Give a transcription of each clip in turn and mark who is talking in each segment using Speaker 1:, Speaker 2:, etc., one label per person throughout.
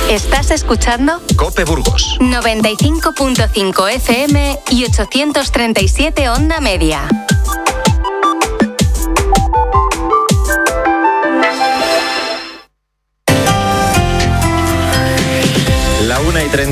Speaker 1: Estás escuchando
Speaker 2: COPE Burgos
Speaker 1: 95.5 FM y 837 onda media.
Speaker 2: La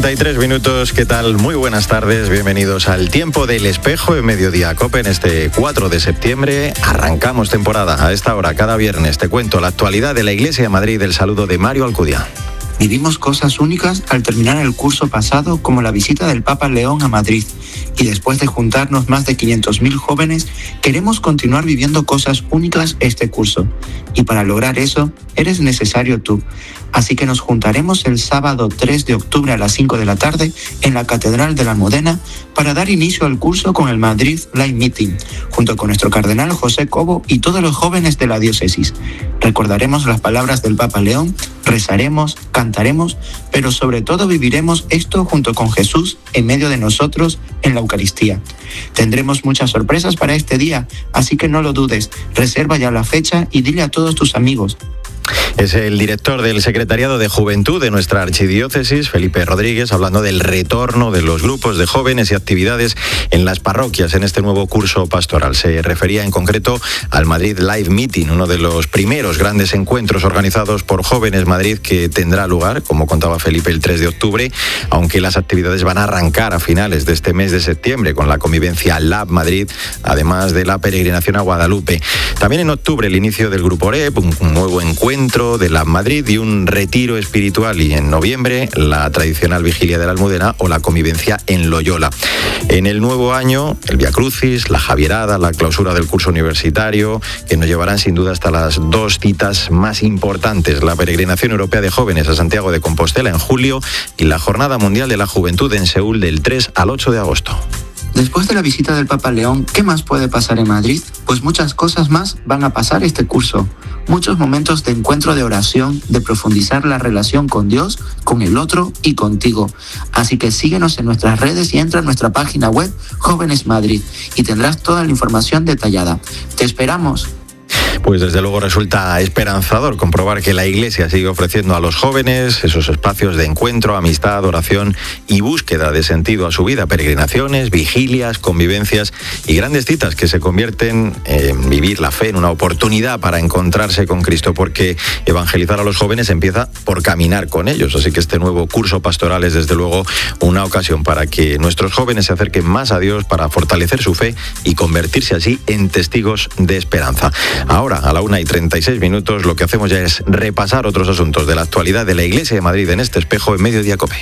Speaker 2: 1:33, ¿qué tal? Muy buenas tardes, bienvenidos al Tiempo del Espejo en Mediodía COPE en este 4 de septiembre. Arrancamos temporada a esta hora, cada viernes. Te cuento la actualidad de la Iglesia de Madrid, el saludo de Mario Alcudia.
Speaker 3: Vivimos cosas únicas al terminar el curso pasado, como la visita del Papa León a Madrid. Y después de juntarnos más de 500.000 jóvenes, queremos continuar viviendo cosas únicas este curso. Y para lograr eso, eres necesario tú. Así que nos juntaremos el sábado 3 de octubre a las 5 de la tarde en la Catedral de la Almudena para dar inicio al curso con el Madrid Live Meeting, junto con nuestro cardenal José Cobo y todos los jóvenes de la diócesis. Recordaremos las palabras del Papa León, rezaremos, cantaremos, pero sobre todo viviremos esto junto con Jesús en medio de nosotros en la Eucaristía. Tendremos muchas sorpresas para este día, así que no lo dudes, reserva ya la fecha y dile a todos tus amigos.
Speaker 2: Es el director del Secretariado de Juventud de nuestra archidiócesis, Felipe Rodríguez, hablando del retorno de los grupos de jóvenes y actividades en las parroquias en este nuevo curso pastoral. Se refería en concreto al Madrid Live Meeting, uno de los primeros grandes encuentros organizados por Jóvenes Madrid que tendrá lugar, como contaba Felipe, el 3 de octubre, aunque las actividades van a arrancar a finales de este mes de septiembre con la convivencia Lab Madrid, además de la peregrinación a Guadalupe. También en octubre el inicio del Grupo OREP, un nuevo encuentro de la Madrid y un retiro espiritual, y en noviembre la tradicional vigilia de la Almudena o la convivencia en Loyola. En el nuevo año el Vía Crucis, la Javierada, la clausura del curso universitario, que nos llevarán sin duda hasta las dos citas más importantes: la peregrinación europea de jóvenes a Santiago de Compostela en julio y la Jornada Mundial de la Juventud en Seúl del 3 al 8 de agosto.
Speaker 3: Después de la visita del Papa León, ¿qué más puede pasar en Madrid? Pues muchas cosas más van a pasar este curso. Muchos momentos de encuentro, de oración, de profundizar la relación con Dios, con el otro y contigo. Así que síguenos en nuestras redes y entra a nuestra página web Jóvenes Madrid y tendrás toda la información detallada. ¡Te esperamos!
Speaker 2: Pues desde luego resulta esperanzador comprobar que la Iglesia sigue ofreciendo a los jóvenes esos espacios de encuentro, amistad, oración y búsqueda de sentido a su vida, peregrinaciones, vigilias, convivencias y grandes citas que se convierten en vivir la fe en una oportunidad para encontrarse con Cristo, porque evangelizar a los jóvenes empieza por caminar con ellos. Así que este nuevo curso pastoral es desde luego una ocasión para que nuestros jóvenes se acerquen más a Dios, para fortalecer su fe y convertirse así en testigos de esperanza. Ahora, a la 1:36, lo que hacemos ya es repasar otros asuntos de la actualidad de la Iglesia de Madrid en este espejo en Mediodía COPE.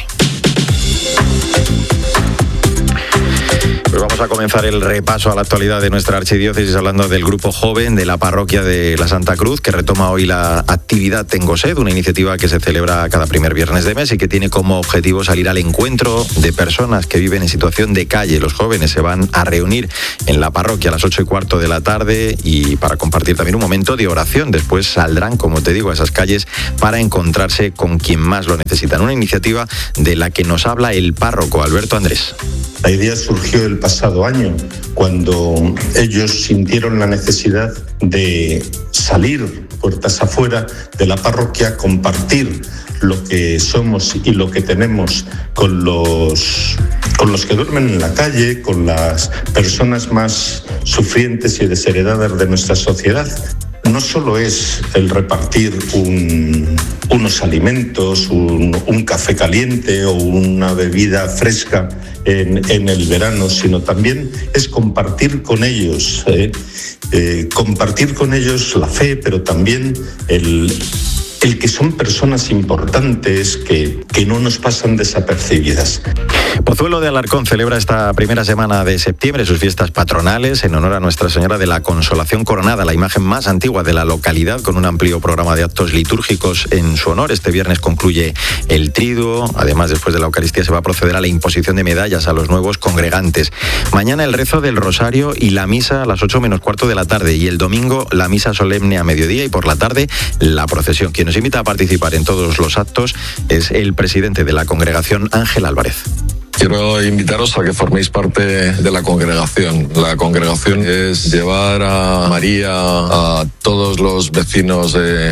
Speaker 2: Pues vamos a comenzar el repaso a la actualidad de nuestra archidiócesis hablando del grupo joven de la parroquia de la Santa Cruz, que retoma hoy la actividad Tengo Sed, una iniciativa que se celebra cada primer viernes de mes y que tiene como objetivo salir al encuentro de personas que viven en situación de calle. Los jóvenes se van a reunir en la parroquia a las 8:15 de la tarde y para compartir también un momento de oración. Después saldrán, como te digo, a esas calles para encontrarse con quien más lo necesitan. Una iniciativa de la que nos habla el párroco Alberto Andrés.
Speaker 4: La idea surgió el pasado año, cuando ellos sintieron la necesidad de salir puertas afuera de la parroquia, compartir lo que somos y lo que tenemos con los que duermen en la calle, con las personas más sufrientes y desheredadas de nuestra sociedad. No solo es el repartir unos alimentos, un café caliente o una bebida fresca en el verano, sino también es compartir con ellos, compartir con ellos la fe, pero también el que son personas importantes que no nos pasan desapercibidas.
Speaker 2: Pozuelo de Alarcón celebra esta primera semana de septiembre sus fiestas patronales en honor a Nuestra Señora de la Consolación Coronada, la imagen más antigua de la localidad, con un amplio programa de actos litúrgicos en su honor. Este viernes concluye el triduo. Además, después de la Eucaristía se va a proceder a la imposición de medallas a los nuevos congregantes. Mañana el rezo del Rosario y la misa a las 8:15 de la tarde, y el domingo la misa solemne a mediodía y por la tarde la procesión. Quien nos invita a participar en todos los actos es el presidente de la congregación, Ángel Álvarez.
Speaker 5: Quiero invitaros a que forméis parte de la congregación. La congregación es llevar a María a todos los vecinos de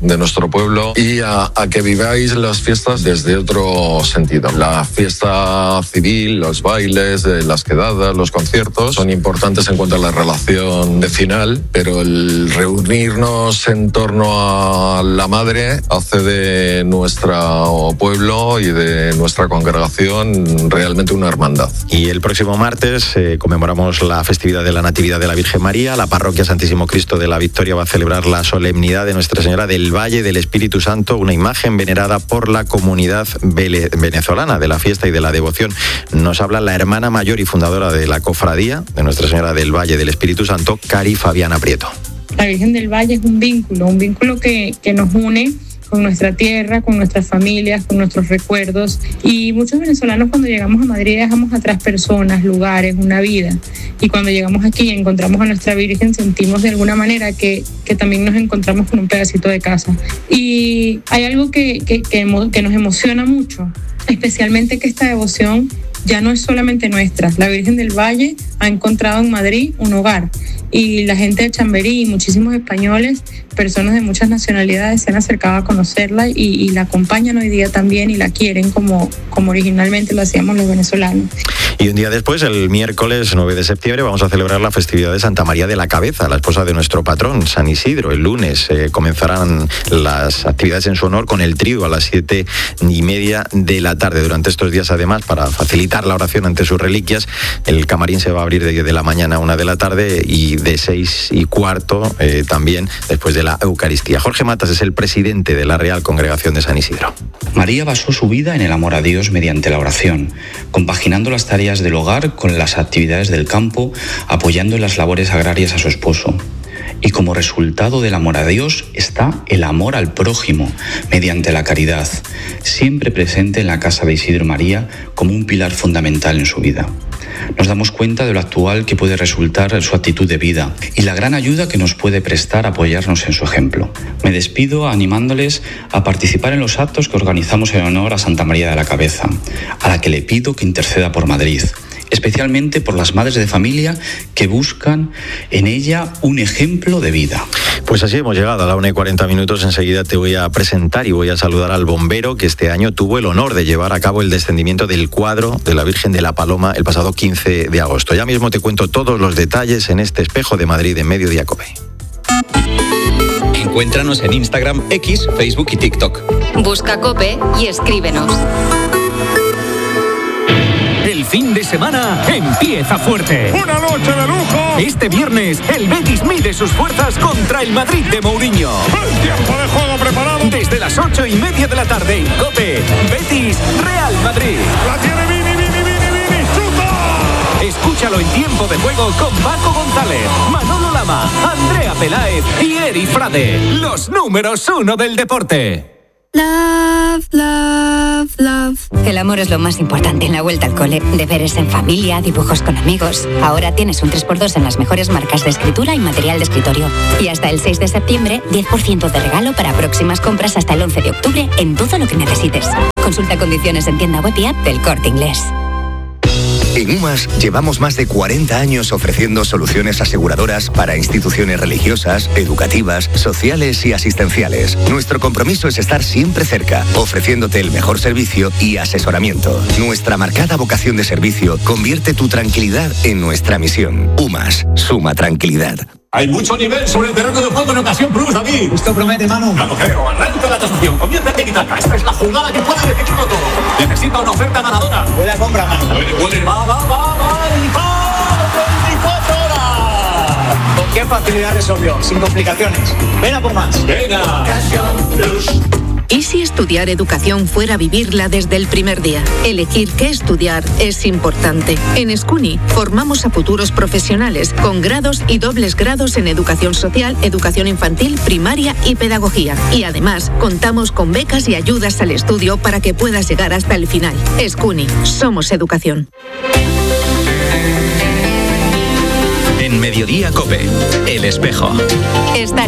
Speaker 5: de nuestro pueblo y a que viváis las fiestas desde otro sentido. La fiesta civil, los bailes, las quedadas, los conciertos son importantes en cuanto a la relación vecinal, pero el reunirnos en torno a la madre hace de nuestro pueblo y de nuestra congregación realmente una hermandad.
Speaker 2: Y el próximo martes conmemoramos la festividad de la Natividad de la Virgen María. La parroquia Santísimo Cristo de la Victoria va a celebrar la solemnidad de Nuestra Señora del Valle del Espíritu Santo, una imagen venerada por la comunidad venezolana de la fiesta y de la devoción. Nos habla la hermana mayor y fundadora de la cofradía de Nuestra Señora del Valle del Espíritu Santo, Cari Fabiana Prieto.
Speaker 6: La Virgen del Valle es un vínculo que nos une con nuestra tierra, con nuestras familias, con nuestros recuerdos. Y muchos venezolanos cuando llegamos a Madrid dejamos atrás personas, lugares, una vida. Y cuando llegamos aquí y encontramos a nuestra Virgen, sentimos de alguna manera que también nos encontramos con un pedacito de casa. Y hay algo que nos emociona mucho, especialmente que esta devoción ya no es solamente nuestra. La Virgen del Valle ha encontrado en Madrid un hogar y la gente de Chamberí y muchísimos españoles, personas de muchas nacionalidades, se han acercado a conocerla y la acompañan hoy día también y la quieren como originalmente lo hacíamos los venezolanos.
Speaker 2: Y un día después, el miércoles 9 de septiembre, vamos a celebrar la festividad de Santa María de la Cabeza, la esposa de nuestro patrón, San Isidro. El lunes comenzarán las actividades en su honor con el trío a las 7:30 de la tarde. Durante estos días, además, para facilitar la oración ante sus reliquias, el camarín se va a abrir de 10 de la mañana a 1 de la tarde y de 6:15 también después de la Eucaristía. Jorge Matas es el presidente de la Real Congregación de San Isidro.
Speaker 7: María basó su vida en el amor a Dios mediante la oración, compaginando las tareas del hogar con las actividades del campo, apoyando en las labores agrarias a su esposo. Y como resultado del amor a Dios está el amor al prójimo mediante la caridad, siempre presente en la casa de Isidro María como un pilar fundamental en su vida. Nos damos cuenta de lo actual que puede resultar su actitud de vida y la gran ayuda que nos puede prestar apoyarnos en su ejemplo. Me despido animándoles a participar en los actos que organizamos en honor a Santa María de la Cabeza, a la que le pido que interceda por Madrid, especialmente por las madres de familia que buscan en ella un ejemplo de vida.
Speaker 2: Pues así hemos llegado a la 1:40. Enseguida te voy a presentar y voy a saludar al bombero que este año tuvo el honor de llevar a cabo el descendimiento del cuadro de la Virgen de la Paloma el pasado 15 de agosto. Ya mismo te cuento todos los detalles en este Espejo de Madrid en Mediodía COPE.
Speaker 8: Encuéntranos en Instagram, X, Facebook y TikTok.
Speaker 1: Busca COPE y escríbenos.
Speaker 9: El fin de semana empieza fuerte.
Speaker 10: ¡Una noche de lujo!
Speaker 9: Este viernes, el Betis mide sus fuerzas contra el Madrid de Mourinho.
Speaker 10: ¡El tiempo de juego preparado!
Speaker 9: Desde las 8:30 de la tarde en COPE, Betis Real Madrid.
Speaker 10: ¡La tiene Vini! ¡Chuta!
Speaker 9: Escúchalo en Tiempo de Juego con Paco González, Manolo Lama, Andrea Peláez y Eri Frade. Los números 1 del deporte.
Speaker 11: Love, love, love. El amor es lo más importante en la vuelta al cole. Deberes en familia, dibujos con amigos. Ahora tienes un 3x2 en las mejores marcas de escritura y material de escritorio. Y hasta el 6 de septiembre, 10% de regalo para próximas compras hasta el 11 de octubre en todo lo que necesites. Consulta condiciones en tienda web y app del Corte Inglés.
Speaker 12: En UMAS llevamos más de 40 años ofreciendo soluciones aseguradoras para instituciones religiosas, educativas, sociales y asistenciales. Nuestro compromiso es estar siempre cerca, ofreciéndote el mejor servicio y asesoramiento. Nuestra marcada vocación de servicio convierte tu tranquilidad en nuestra misión. UMAS, suma tranquilidad.
Speaker 13: Hay mucho nivel sobre el terreno de juego en ocasión plus, David.
Speaker 14: Esto promete, Manu.
Speaker 13: No lo creo. Arranca la tasación. Comienza el tiki-taka. Esta es la jugada que puede definirlo todo. Necesita una oferta ganadora.
Speaker 14: Buena compra, Manu.
Speaker 13: Puede. Va. 24 horas.
Speaker 14: ¿Con qué facilidad resolvió? Sin complicaciones. Ven a por más.
Speaker 13: Venga. Ocasión plus.
Speaker 15: ¿Y si estudiar educación fuera vivirla desde el primer día? Elegir qué estudiar es importante. En SCUNY formamos a futuros profesionales con grados y dobles grados en educación social, educación infantil, primaria y pedagogía. Y además, contamos con becas y ayudas al estudio para que puedas llegar hasta el final. SCUNY, somos educación.
Speaker 8: En Mediodía COPE, El Espejo.